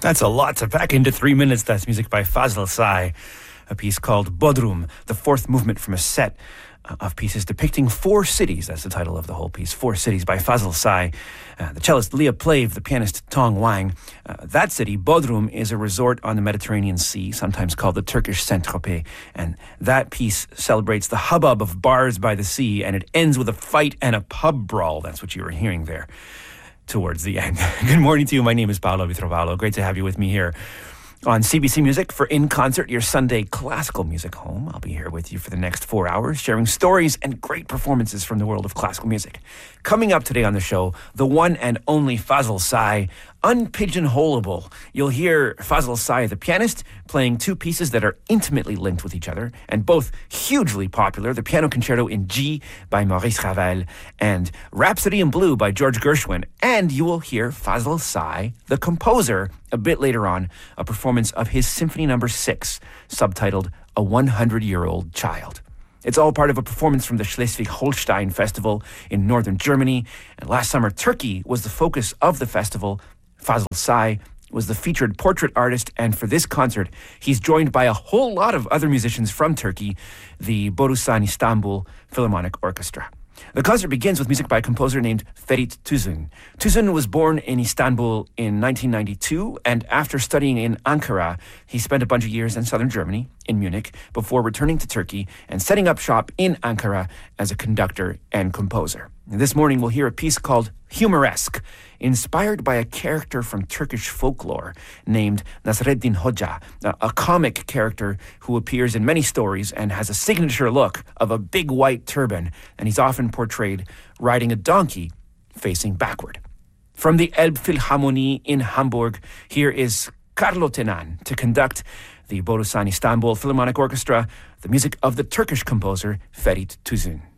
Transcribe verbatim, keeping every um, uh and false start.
That's a lot to pack into three minutes. That's music by Fazl Say, a piece called Bodrum, the fourth movement from a set of pieces depicting four cities. That's the title of the whole piece, Four Cities by Fazl Say. Uh, the cellist Leah Plave, the pianist Tong Wang. Uh, that city, Bodrum, is a resort on the Mediterranean Sea, sometimes called the Turkish Saint-Tropez. And that piece celebrates the hubbub of bars by the sea, and it ends with a fight and a pub brawl. That's what you were hearing there towards the end. Good morning to you. My name is Paolo Vitrovalo. Great to have you with me here on C B C Music for In Concert, your Sunday classical music home. I'll be here with you for the next four hours, sharing stories and great performances from the world of classical music. Coming up today on the show, the one and only Fazl Say, unpigeonholable. You'll hear Fazl Say, the pianist, playing two pieces that are intimately linked with each other and both hugely popular, the Piano Concerto in G by Maurice Ravel and Rhapsody in Blue by George Gershwin. And you will hear Fazl Say, the composer, a bit later on, a performance of his Symphony Number six, subtitled A hundred-Year-Old Child. It's all part of a performance from the Schleswig-Holstein Festival in northern Germany. And last summer, Turkey was the focus of the festival. Fazl Say was the featured portrait artist, and for this concert, he's joined by a whole lot of other musicians from Turkey, the Borusan Istanbul Philharmonic Orchestra. The concert begins with music by a composer named Ferit Tuzun. Tuzun was born in Istanbul in nineteen ninety-two, and after studying in Ankara, he spent a bunch of years in southern Germany, in Munich, before returning to Turkey and setting up shop in Ankara as a conductor and composer. And this morning, we'll hear a piece called Humoresque, inspired by a character from Turkish folklore named Nasreddin Hoca, a comic character who appears in many stories and has a signature look of a big white turban, and he's often portrayed riding a donkey facing backward. From the Elbphilharmonie in Hamburg, here is Carlo Tenan to conduct the Borusan Istanbul Philharmonic Orchestra, the music of the Turkish composer Ferit Tuzun.